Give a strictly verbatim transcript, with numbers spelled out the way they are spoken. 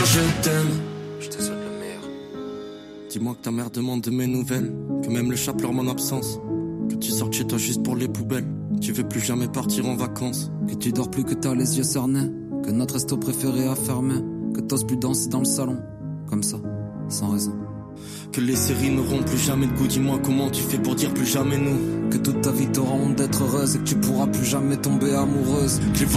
je t'aime. Je te souhaite le meilleur. Dis-moi que ta mère demande de mes nouvelles, que même le chat pleure mon absence, que tu sors de chez toi juste pour les poubelles, tu veux plus jamais partir en vacances, que tu dors plus, que t'as les yeux cernés, que notre resto préféré a fermé, que t'oses plus danser dans le salon, comme ça, sans raison. Que les séries n'auront plus jamais de goût, dis-moi comment tu fais pour dire plus jamais nous. Que toute ta vie t'aura honte d'être heureuse et que tu pourras plus jamais tomber amoureuse.